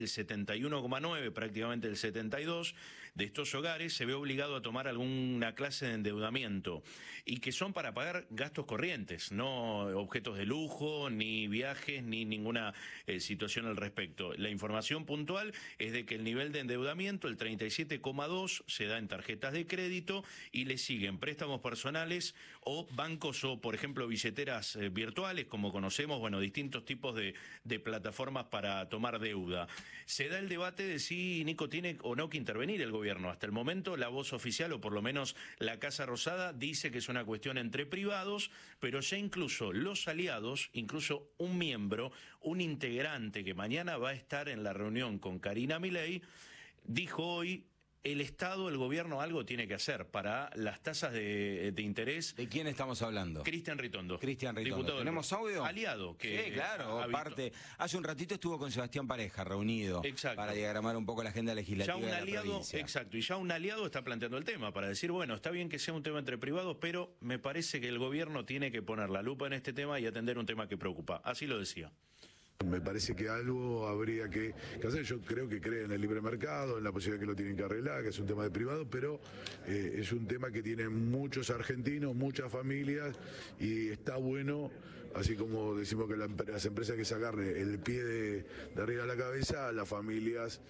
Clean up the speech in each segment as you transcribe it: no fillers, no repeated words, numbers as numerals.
el 71,9, prácticamente el 72 de estos hogares se ve obligado a tomar alguna clase de endeudamiento y que son para pagar gastos corrientes, no objetos de lujo, ni viajes, ni ninguna situación al respecto. La información puntual es de que el nivel de endeudamiento, el 37,2, se da en tarjetas de crédito y le siguen préstamos personales o bancos o, por ejemplo, billeteras virtuales, como conocemos, bueno, distintos tipos de plataformas para tomar deuda. Se da el debate de si, Nico, tiene o no que intervenir el gobierno. Hasta el momento la voz oficial, o por lo menos la Casa Rosada, dice que es una cuestión entre privados, pero ya incluso los aliados, incluso un miembro, un integrante que mañana va a estar en la reunión con Karina Milei, dijo hoy: el Estado, el gobierno, algo tiene que hacer para las tasas de interés. ¿De quién estamos hablando? Cristian Ritondo. Cristian Ritondo. Diputado. ¿Tenemos audio? Aliado. Que sí, claro. Aparte, hace un ratito estuvo con Sebastián Pareja reunido. Exacto. Para diagramar un poco la agenda legislativa ya un de la aliado, provincia. exacto, y ya un aliado está planteando el tema para decir, bueno, está bien que sea un tema entre privados, pero me parece que el gobierno tiene que poner la lupa en este tema y atender un tema que preocupa. Así lo decía. Me parece que algo habría que hacer. Yo creo que cree en el libre mercado, en la posibilidad que lo tienen que arreglar, que es un tema de privado, pero es un tema que tiene muchos argentinos, muchas familias, y está bueno, así como decimos que las empresas hay que sacarle el pie de arriba de la cabeza a las familias,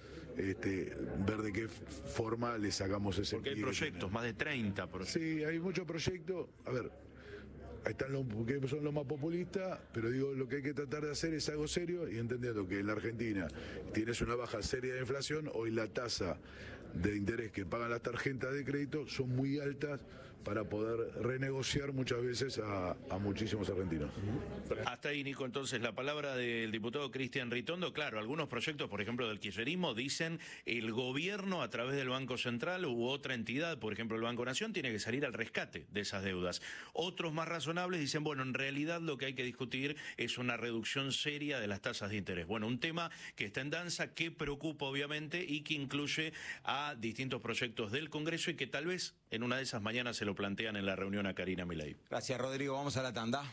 ver de qué forma le sacamos ese Porque pie. hay proyectos, más de 30 proyectos. Sí, hay muchos proyectos. A ver, ahí están los que son los más populistas, pero digo, lo que hay que tratar de hacer es algo serio y entendiendo que en la Argentina tienes una baja seria de inflación, hoy la tasa de interés que pagan las tarjetas de crédito son muy altas para poder renegociar muchas veces a muchísimos argentinos. Hasta ahí, Nico, entonces la palabra del diputado Cristian Ritondo. Claro, algunos proyectos, por ejemplo, del kirchnerismo, dicen el gobierno a través del Banco Central u otra entidad, por ejemplo el Banco Nación, tiene que salir al rescate de esas deudas. Otros más razonables dicen, bueno, en realidad lo que hay que discutir es una reducción seria de las tasas de interés. Bueno, un tema que está en danza, que preocupa obviamente y que incluye a distintos proyectos del Congreso y que tal vez en una de esas mañanas se lo plantean en la reunión a Karina Milei. Gracias, Rodrigo. Vamos a la tanda.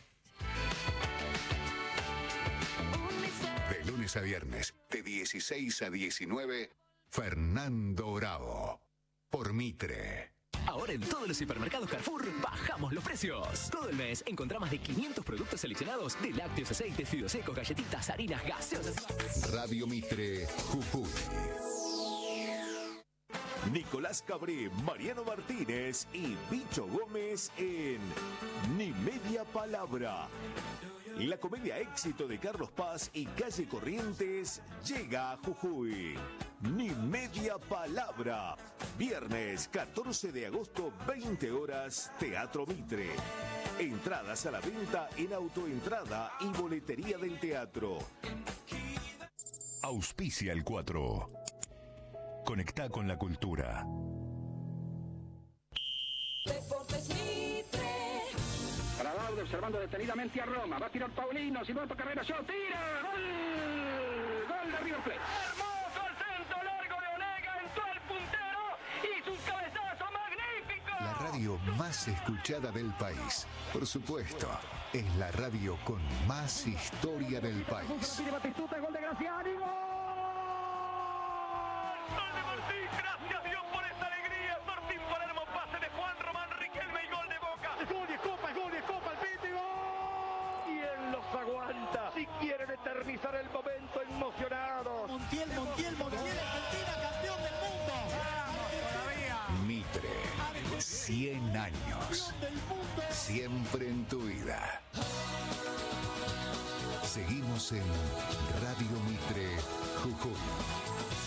De lunes a viernes, de 16 a 19, Fernando Bravo. Por Mitre. Ahora en todos los hipermercados Carrefour bajamos los precios. Todo el mes encontrá más de 500 productos seleccionados de lácteos, aceites, fideos secos, galletitas, harinas, gaseosas. Radio Mitre, Jujuy. Nicolás Cabré, Mariano Martínez y Bicho Gómez en Ni Media Palabra. La comedia éxito de Carlos Paz y Calle Corrientes llega a Jujuy. Ni Media Palabra. Viernes 14 de agosto, 20 horas, Teatro Mitre. Entradas a la venta en Autoentrada y Boletería del Teatro. Auspicia el 4. Conectá con la cultura. Deportes Mitre. Para Baudo, observando detenidamente a Roma. Va a tirar Paulino, Silvato Carrera, yo tira. ¡Gol! ¡Gol de River Plate! ¡Hermoso el centro largo de Onega! Entró el puntero y su cabezazo magnífico. La radio más escuchada del país. Por supuesto, es la radio con más historia del país. Tiene Batistuta, gol de Graciani, ¡gol! ¡Gol de Martín! ¡Gracias Dios por esta alegría! Martín Palermo, pase de Juan Román Riquelme y gol de Boca. ¡Es gol de Copa, el Piti, gol! ¿Quién los aguanta? Si quieren eternizar el momento emocionados. Montiel, Argentina, campeón del mundo. ¡Vamos todavía! Mitre, 100 años. Siempre en tu vida. Seguimos en Radio Mitre, Jujuy.